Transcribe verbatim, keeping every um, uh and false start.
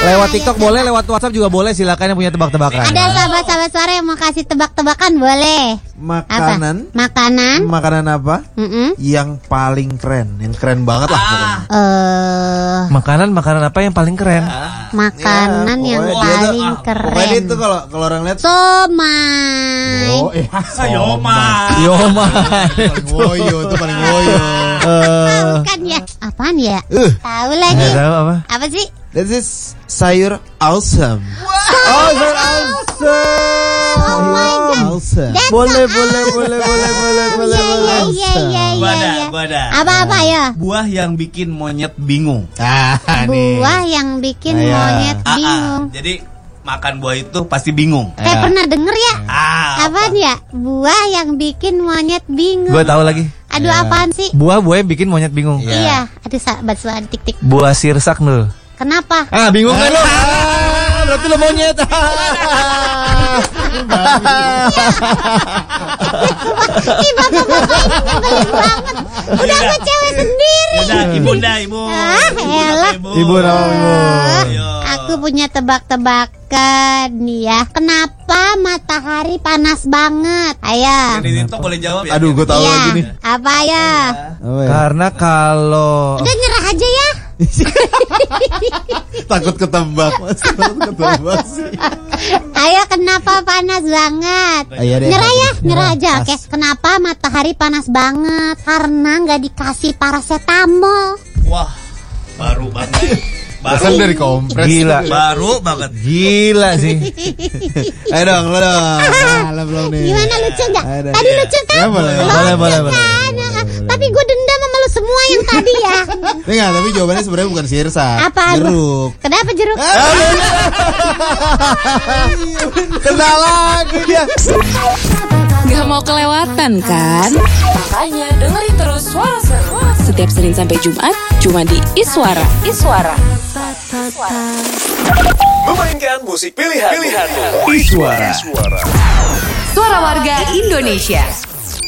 Lewat TikTok ya, boleh, lewat WhatsApp juga boleh. Silakan yang punya tebak-tebakan. Ada sahabat-sahabat suara yang mau kasih tebak-tebakan boleh. Makanan. Apa? Makanan. Makanan apa? Mm-mm. Yang paling keren, yang keren banget lah pokoknya. Uh, Makanan, makanan apa yang paling keren? makanan Ya, yang pokoknya dia tuh, paling ah, keren. Pokoknya itu kalau kalau orang lihat. Somai. Oh, eh, Yoma. Yoma. paling woyo, itu paling woyo. Tahu kan ya? Apaan ya? Uh. Tahu lagi. Nggak tahu apa? Apa sih? This is sayur awesome. Oh, sayur awesome. Oh my god. Awesome. That's Boleh, so boleh, awesome. boleh, boleh, boleh, boleh, Iya, boleh. iya, iya, iya, Gua ada, iya. gua ada. Apa-apa ya? Buah yang bikin monyet bingung. Ah, nih. Buah yang bikin Ayah. monyet Ah, ah. bingung. Jadi makan buah itu pasti bingung. Kayak Ya. pernah denger ya? Ah, Apaan ya? Buah yang bikin monyet bingung. Gue tahu lagi. Aduh, Ya. apaan sih? Buah-buah yang bikin monyet bingung. Ya. Iya, aduh sahabat suara tik-tik. Buah sirsak nul. Kenapa? Ah, bingung kan lo? Ah, berarti lo monyet. Ih, bapak-bapak ini nyebelin banget. Udah Iya. gue cewek sendiri. Yaudah, ibu dah, ibu. Ah, elah. Ibu nama ibu. Ayo. Aku punya tebak-tebakan nih ya. Kenapa matahari panas banget? Ayo. Jadi itu boleh jawab ya. Aduh, gue tahu Iya. lagi nih. Apa ya? Apa ya? Karena kalau Udah nyerah aja ya. Takut ketebak, Mas. Takut ketebak sih. Ayo, kenapa panas banget? Ayo deh. Nyerah ya, nyerah Nyerah. aja. Oke. Kenapa matahari panas banget? Karena nggak dikasih paracetamol. Wah, baru banget. Rasanya Baru, dari kompres. Gila. baru banget. gila sih. Ayo dong, lo dong. Nah, lo belum nih. Gimana, lucu nggak? Ayo deh. Tadi lucu kan? Ya, boleh, Lucu boleh, boleh, boleh. kan? Tapi gue dendam sama lu semua yang tadi ya. Ini enggak, tapi jawabannya sebenarnya bukan sirsak. Apa? Jeruk. Kenapa jeruk? Kena lagi dia. Gak mau kelewatan kan? Makanya dengerin terus Suara Seru setiap Senin sampai Jumat cuma di Iswara. Iswara. Memainkan musik pilihan. Pilihanmu. Iswara. Suara warga Indonesia.